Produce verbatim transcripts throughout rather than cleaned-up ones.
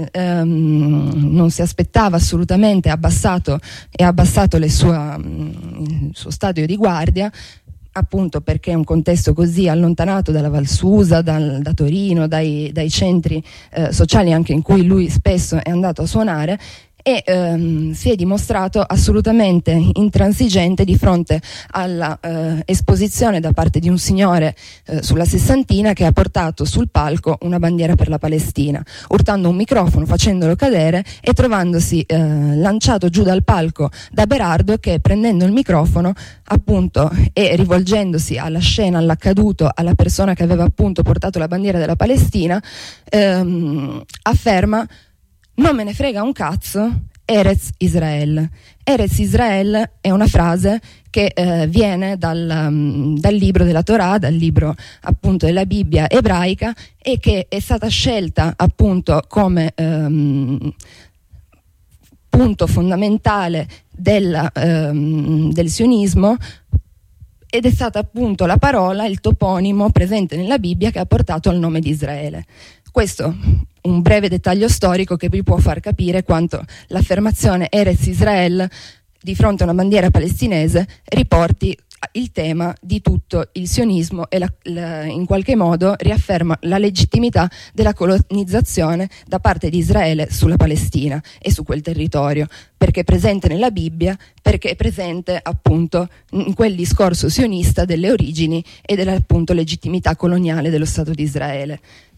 ehm, non si aspettava assolutamente, ha abbassato e ha abbassato le sua, il suo stadio di guardia, appunto perché è un contesto così allontanato dalla Val Susa, dal, da Torino, dai, dai centri eh, sociali anche in cui lui spesso è andato a suonare, e ehm, si è dimostrato assolutamente intransigente di fronte alla eh, esposizione da parte di un signore eh, sulla sessantina che ha portato sul palco una bandiera per la Palestina, urtando un microfono, facendolo cadere e trovandosi eh, lanciato giù dal palco da Berardo, che prendendo il microfono appunto e rivolgendosi alla scena, all'accaduto, alla persona che aveva appunto portato la bandiera della Palestina, ehm, afferma: non me ne frega un cazzo, Eretz Israel. Eretz Israel è una frase che eh, viene dal, um, dal libro della Torah, dal libro appunto della Bibbia ebraica, e che è stata scelta appunto come um, punto fondamentale della, um, del sionismo, ed è stata appunto la parola, il toponimo presente nella Bibbia che ha portato al nome di Israele. Questo un breve dettaglio storico che vi può far capire quanto l'affermazione Eretz Israel di fronte a una bandiera palestinese riporti il tema di tutto il sionismo e la, la, in qualche modo riafferma la legittimità della colonizzazione da parte di Israele sulla Palestina e su quel territorio, perché è presente nella Bibbia, perché è presente appunto in quel discorso sionista delle origini e della appunto legittimità coloniale dello Stato di Israele.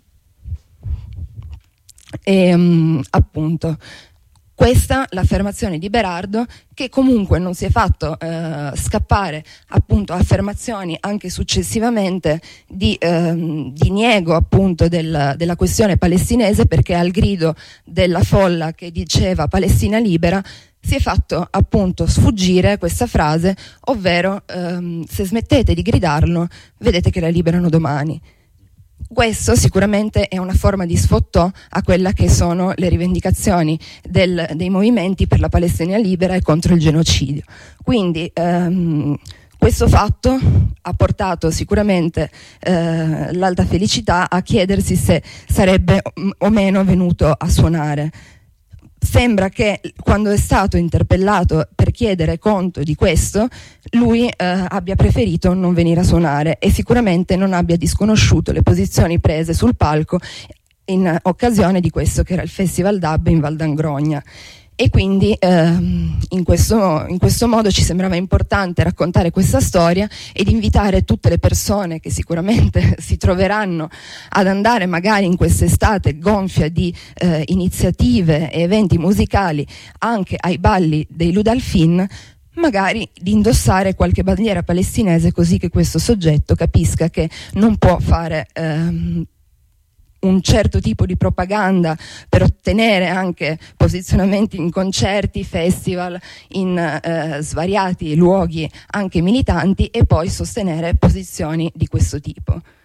E um, appunto questa l'affermazione di Berardo, che comunque non si è fatto eh, scappare appunto affermazioni anche successivamente di, eh, di niego appunto del, della questione palestinese, perché al grido della folla che diceva Palestina libera si è fatto appunto sfuggire questa frase, ovvero ehm, se smettete di gridarlo vedete che la liberano domani. Questo sicuramente è una forma di sfottò a quella che sono le rivendicazioni del, dei movimenti per la Palestina libera e contro il genocidio. Quindi ehm, questo fatto ha portato sicuramente eh, l'Alta Felicità a chiedersi se sarebbe o meno venuto a suonare. Sembra che quando è stato interpellato per chiedere conto di questo, lui eh, abbia preferito non venire a suonare e sicuramente non abbia disconosciuto le posizioni prese sul palco in occasione di questo che era il Festival Dub in Val d'Angrogna. E quindi ehm, in, questo, in questo modo ci sembrava importante raccontare questa storia ed invitare tutte le persone che sicuramente si troveranno ad andare magari in quest'estate gonfia di eh, iniziative e eventi musicali anche ai balli dei Ludalfin, magari di indossare qualche bandiera palestinese, così che questo soggetto capisca che non può fare ehm, un certo tipo di propaganda per ottenere anche posizionamenti in concerti, festival, in eh, svariati luoghi anche militanti, e poi sostenere posizioni di questo tipo.